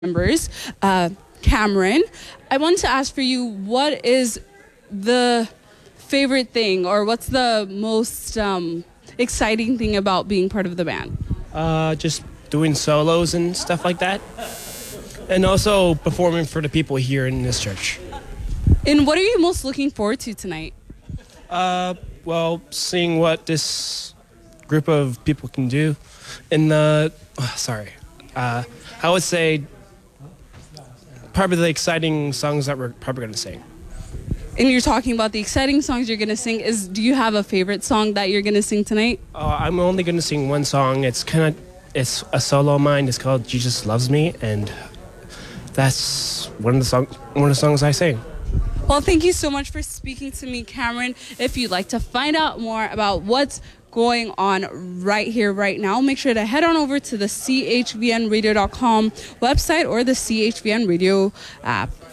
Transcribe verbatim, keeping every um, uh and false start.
members, uh, Cameron. I want to ask for you, what is the favorite thing, or what's the most um, exciting thing about being part of the band? Uh, just doing solos and stuff like that. And also performing for the people here in this church. And what are you most looking forward to tonight? Uh, well, seeing what this group of people can do. And the, oh, sorry, uh, I would say probably the exciting songs that we're probably going to sing. And you're talking about the exciting songs you're going to sing. Is do you have a favorite song that you're going to sing tonight? Uh, I'm only going to sing one song. It's kind of, it's a solo of mine. It's called Jesus Loves Me, and that's one of the song, one of the songs I sing. Well, thank you so much for speaking to me, Cameron. If you'd like to find out more about what's going on right here, right now, make sure to head on over to the C H V N radio dot com website or the C H V N radio app.